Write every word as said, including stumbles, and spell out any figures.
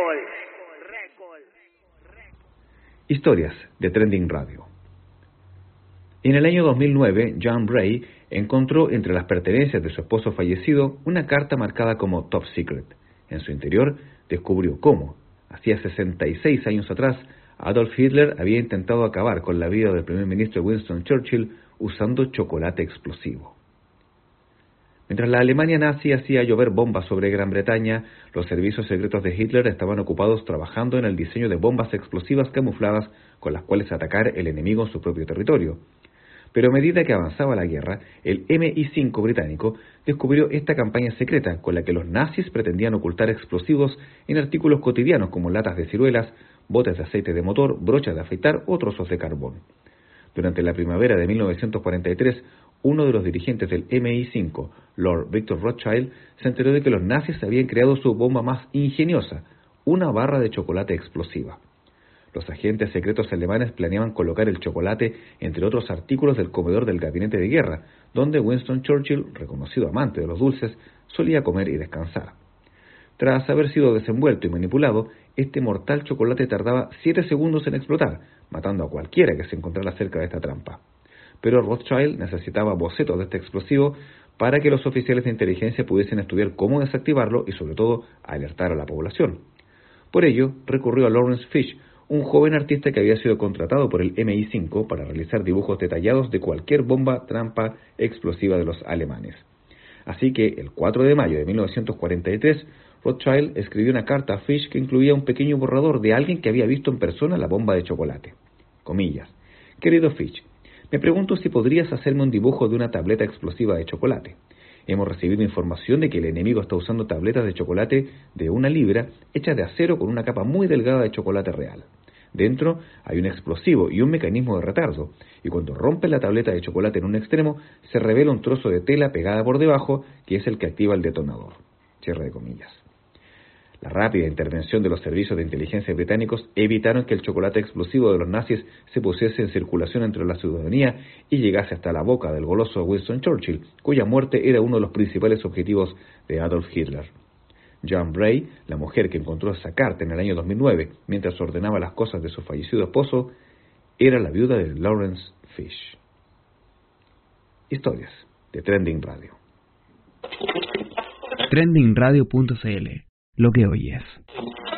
Historias de Trending Radio. En el año dos mil nueve, John Bray encontró entre las pertenencias de su esposo fallecido una carta marcada como Top Secret. En su interior descubrió cómo, hacía sesenta y seis años atrás, Adolf Hitler había intentado acabar con la vida del primer ministro Winston Churchill usando chocolate explosivo. Mientras la Alemania nazi hacía llover bombas sobre Gran Bretaña, los servicios secretos de Hitler estaban ocupados trabajando en el diseño de bombas explosivas camufladas con las cuales atacar el enemigo en su propio territorio. Pero a medida que avanzaba la guerra, el eme i cinco británico descubrió esta campaña secreta con la que los nazis pretendían ocultar explosivos en artículos cotidianos como latas de ciruelas, botes de aceite de motor, brochas de afeitar o trozos de carbón. Durante la primavera de mil novecientos cuarenta y tres, uno de los dirigentes del eme i cinco, Lord Victor Rothschild, se enteró de que los nazis habían creado su bomba más ingeniosa, una barra de chocolate explosiva. Los agentes secretos alemanes planeaban colocar el chocolate entre otros artículos del comedor del gabinete de guerra, donde Winston Churchill, reconocido amante de los dulces, solía comer y descansar. Tras haber sido desenvuelto y manipulado, este mortal chocolate tardaba siete segundos en explotar, matando a cualquiera que se encontrara cerca de esta trampa. Pero Rothschild necesitaba bocetos de este explosivo para que los oficiales de inteligencia pudiesen estudiar cómo desactivarlo y sobre todo alertar a la población. Por ello, recurrió a Lawrence Fish, un joven artista que había sido contratado por el eme i cinco para realizar dibujos detallados de cualquier bomba trampa explosiva de los alemanes. Así que, el cuatro de mayo de mil novecientos cuarenta y tres, Rothschild escribió una carta a Fish que incluía un pequeño borrador de alguien que había visto en persona la bomba de chocolate. Comillas: Querido Fish, me pregunto si podrías hacerme un dibujo de una tableta explosiva de chocolate. Hemos recibido información de que el enemigo está usando tabletas de chocolate de una libra hechas de acero con una capa muy delgada de chocolate real. Dentro hay un explosivo y un mecanismo de retardo, y cuando rompe la tableta de chocolate en un extremo, se revela un trozo de tela pegada por debajo que es el que activa el detonador. Cierre de comillas. La rápida intervención de los servicios de inteligencia británicos evitaron que el chocolate explosivo de los nazis se pusiese en circulación entre la ciudadanía y llegase hasta la boca del goloso Winston Churchill, cuya muerte era uno de los principales objetivos de Adolf Hitler. John Bray, la mujer que encontró esa carta en el año dos mil nueve mientras ordenaba las cosas de su fallecido esposo, era la viuda de Lawrence Fish. Historias de Trending Radio. trending radio punto c l. Lo que oyes.